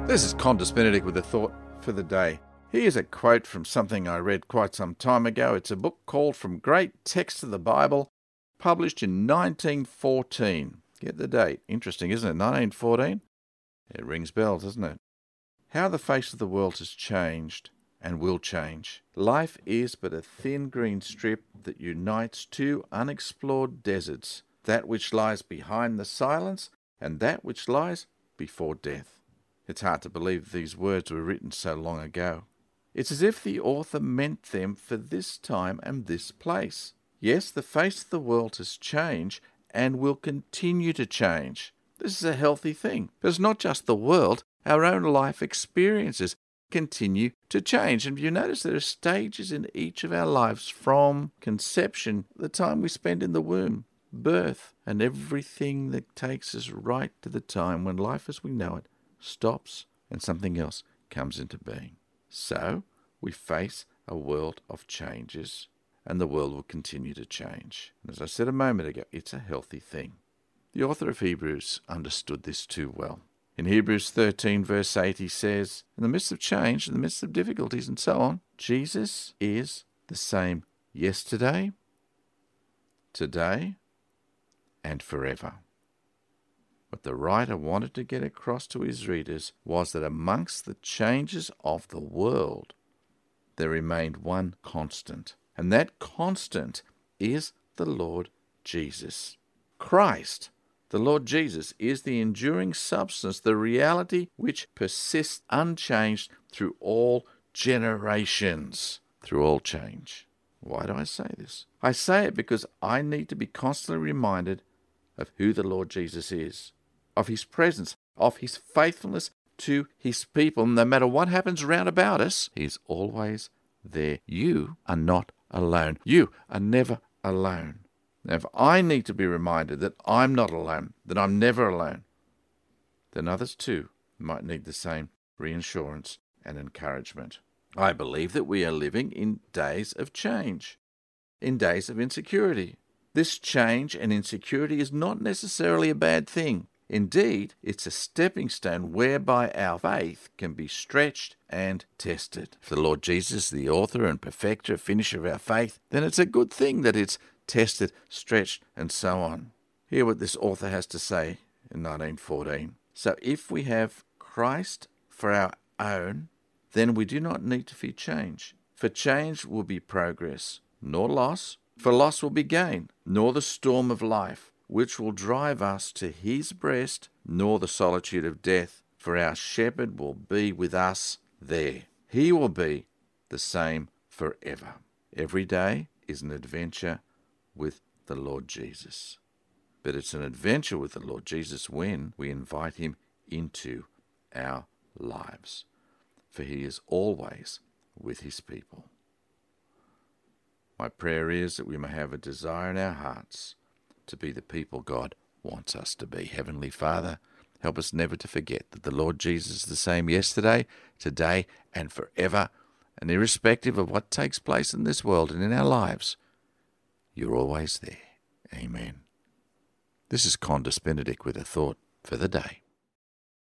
This is Condis Benedict with a thought for the day. Here's a quote from something I read quite some time ago. It's a book called From Great Texts of the Bible, published in 1914. Get the date. Interesting, isn't it? 1914? It rings bells, doesn't it? How the face of the world has changed and will change. Life is but a thin green strip that unites two unexplored deserts, that which lies behind the silence and that which lies before death. It's hard to believe these words were written so long ago. It's as if the author meant them for this time and this place. Yes, the face of the world has changed and will continue to change. This is a healthy thing. But it's not just the world. Our own life experiences continue to change. And you notice there are stages in each of our lives, from conception, the time we spend in the womb, birth, and everything that takes us right to the time when life as we know it stops and something else comes into being. So we face a world of changes, and the world will continue to change. And as I said a moment ago, it's a healthy thing. The author of Hebrews understood this too well. In Hebrews 13 verse 8 he says, in the midst of change, in the midst of difficulties and so on, Jesus is the same yesterday, today, and forever. What the writer wanted to get across to his readers was that amongst the changes of the world, there remained one constant, and that constant is the Lord Jesus. Christ, the Lord Jesus, is the enduring substance, the reality which persists unchanged through all generations, through all change. Why do I say this? I say it because I need to be constantly reminded of who the Lord Jesus is, of his presence, of his faithfulness to his people. No matter what happens round about us, he's always there. You are not alone. You are never alone. Now, if I need to be reminded that I'm not alone, that I'm never alone, then others too might need the same reassurance and encouragement. I believe that we are living in days of change, in days of insecurity. This change and insecurity is not necessarily a bad thing. Indeed, it's a stepping stone whereby our faith can be stretched and tested. If the Lord Jesus, the author and perfecter, finisher of our faith, then it's a good thing that it's tested, stretched, and so on. Hear what this author has to say in 1914. So if we have Christ for our own, then we do not need to fear change. For change will be progress, nor loss. For loss will be gain, nor the storm of life, which will drive us to his breast, nor the solitude of death, for our shepherd will be with us there. He will be the same forever. Every day is an adventure with the Lord Jesus. But it's an adventure with the Lord Jesus when we invite him into our lives, for he is always with his people. My prayer is that we may have a desire in our hearts to be the people God wants us to be. Heavenly Father, help us never to forget that the Lord Jesus is the same yesterday, today, and forever, and irrespective of what takes place in this world and in our lives, you're always there. Amen. This is Condis Benedict with a thought for the day.